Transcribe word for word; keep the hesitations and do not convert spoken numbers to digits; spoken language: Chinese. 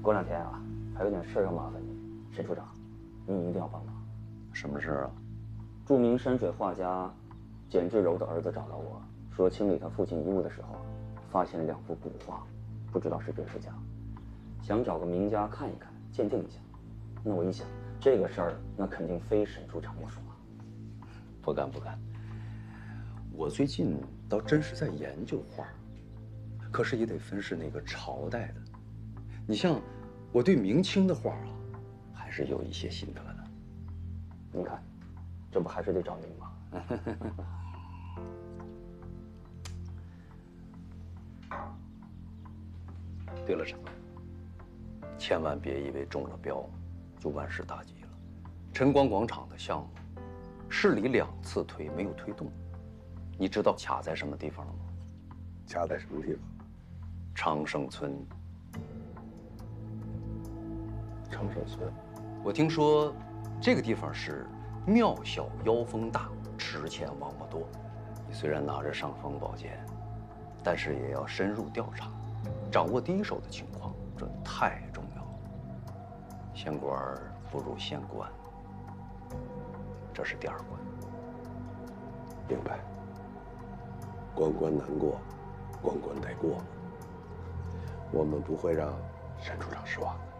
过两天啊，还有点事儿要麻烦你，沈处长，你一定要帮忙。 什么事啊？ 著名山水画家简志柔的儿子找到我说，清理他父亲遗物的时候，发现了两幅古画，不知道是真是假，想找个名家看一看，鉴定一下。那我一想，这个事儿那肯定非沈处长莫属啊。 不敢不敢。我最近倒真是在研究画，可是也得分是哪个朝代的。你像，我对明清的画啊，还是有一些心得的。 您看，这不还是得找您吗？ 对了，陈总，千万别以为中了标就万事大吉了。晨光广场的项目，市里两次推没有推动，你知道卡在什么地方了吗？ 卡在什么地方？ 长生村。 长生村。 我听说，这个地方是庙小妖风大，池钱王八多。你虽然拿着尚方宝剑，但是也要深入调查，掌握第一手的情况，这太重要了。县官不如县官，这是第二关。 明白。关关难过，关关得过。我们不会让沈处长失望的。